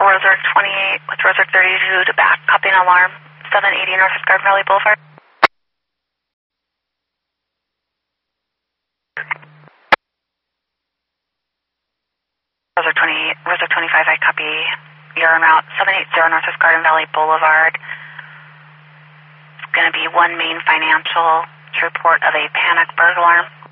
Rosark 28 with Rosark 32 to back, copying alarm, 780 Northwest Garden Valley Boulevard. Rosark 28, Rosark 25, I copy. You're en route, 780 Northwest Garden Valley Boulevard. It's going to be One Main Financial to report of a panic burglar alarm.